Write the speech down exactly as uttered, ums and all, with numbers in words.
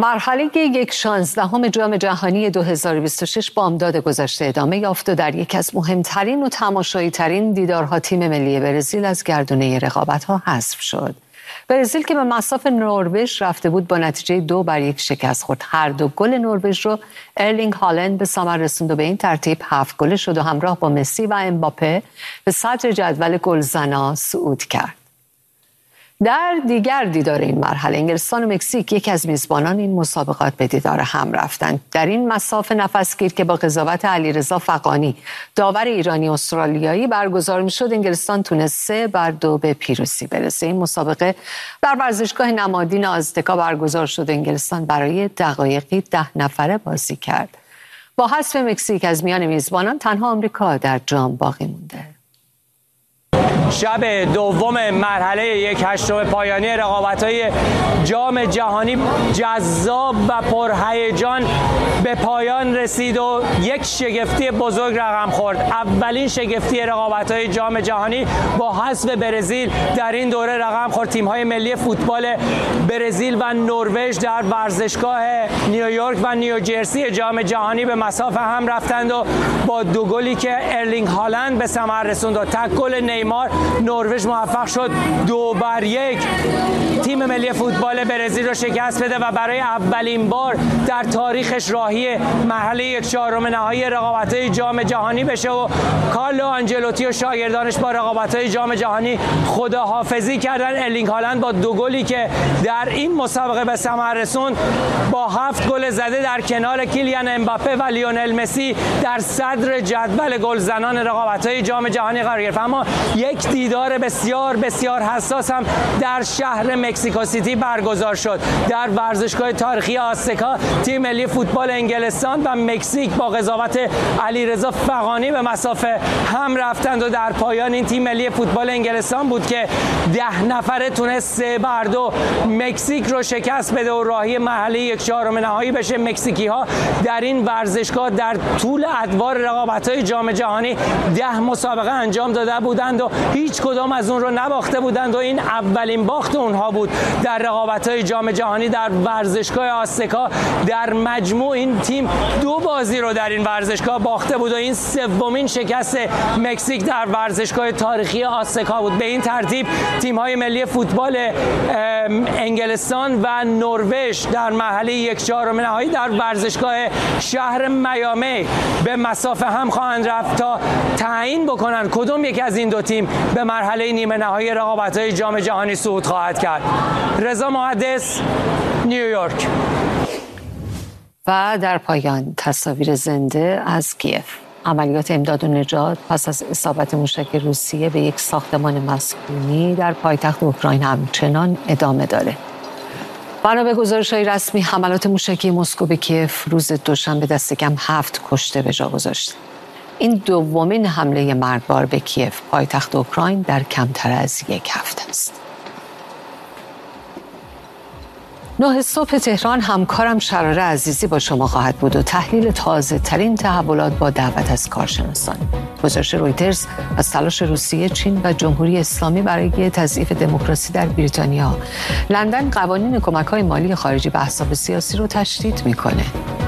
مرحله یک شانزدهم جام جهانی دو هزار و بیست و شش بامداد گذشته ادامه یافت و در یکی از مهمترین و تماشایی ترین دیدارها تیم ملی برزیل از گردونه رقابت‌ها حذف شد. برزیل که به مصاف نروژ رفته بود با نتیجه دو بر یک شکست خورد. هر دو گل نروژ رو ارلینگ هالند به ثمر رسوند و به این ترتیب هفت گله شد و همراه با مسی و امباپه به صدر جدول گلزنا صعود کرد. در دیگر دیدار این مرحله انگلستان و مکزیک یکی از میزبانان این مسابقات به دیدار هم رفتند. در این مصاف نفسگیر که با قضاوت علیرضا فغانی داور ایرانی استرالیایی برگزار میشد، انگلستان تونست سه بر دو به پیروزی برسه. این مسابقه در ورزشگاه نمادین آزتکا برگزار شد. انگلستان برای دقایقی ده نفره بازی کرد. با حذف مکزیک از میان میزبانان تنها آمریکا در جام باقی مونده. شب دوم مرحله یک هشتم پایانی رقابت‌های جام جهانی جذاب و پرهیجان به پایان رسید و یک شگفتی بزرگ رقم خورد. اولین شگفتی رقابت‌های جام جهانی با حذف برزیل در این دوره رقم خورد. تیم‌های ملی فوتبال برزیل و نروژ در ورزشگاه نیویورک و نیوجرسی جام جهانی به مصاف هم رفتند و با دو گلی که ارلینگ هالند به ثمر رسوند و تک گل نیمار نروژ موفق شد دو بر یک تیم ملی فوتبال برزیل رو شکست بده و برای اولین بار در تاریخش راهی مرحله یک چهارم نهایی رقابت‌های جام جهانی بشه و کارلو آنجلوتی و شاگردانش با رقابت‌های جام جهانی خداحافظی کردن. ارلینگ هالند با دو گلی که در این مسابقه به ثمر رسوند با هفت گل زده در کنار کیلیان امباپه و لیونل مسی در صدر جدول گلزنان رقابت‌های جام جهانی قرار گرفت. اما یک دیدار بسیار بسیار حساس هم در شهر مکزیکو سیتی برگزار شد. در ورزشگاه تاریخی آزتکا تیم ملی فوتبال انگلستان و مکزیک با قضاوت علیرضا فغانی به مسافه هم رفتند و در پایان این تیم ملی فوتبال انگلستان بود که ده نفره تونست سه بر دو مکزیک رو شکست بده و راهی مرحله یک چهارم نهایی بشه. مکزیکی ها در این ورزشگاه در طول ادوار رقابت‌های جام جهانی ده مسابقه انجام داده بودند و هیچ کدام از اون رو نباخته بودند و این اولین باخت اونها بود در رقابت‌های جام جهانی در ورزشگاه آزتکا. در مجموع این تیم دو بازی رو در این ورزشگاه باخته بود و این سومین شکست مکزیک در ورزشگاه تاریخی آزتکا بود. به این ترتیب تیم‌های ملی فوتبال انگلستان و نروژ در مرحله یک چهارم نهایی در ورزشگاه شهر میامی به مصاف هم خواهند رفت تا تعیین بکنن کدوم یک از این دو تیم به مرحله نیمه نهایی رقابت‌های جام جهانی صعود خواهد کرد. رضا محدث، نیویورک. و در پایان تصاویر زنده از کیف. عملیات امداد و نجات پس از اصابت موشک روسیه به یک ساختمان مسکونی در پایتخت اوکراین همچنان ادامه داره. بنا به گزارش‌های رسمی حملات موشکی مسکو به کیف روز دوشنبه دست کم هفت کشته به جا گذاشت. این دومین حمله مرگبار به کیف پایتخت اوکراین در کمتر از یک هفته است. نه صبح تهران همکارم شراره عزیزی با شما خواهد بود و تحلیل تازه ترین تحولات با دعوت از کارشناسان. گزارش رویترز از تلاش روسیه، چین و جمهوری اسلامی برای تضعیف دموکراسی در بریتانیا. لندن قوانین کمک‌های مالی خارجی به احزاب سیاسی رو تشدید می‌کنه.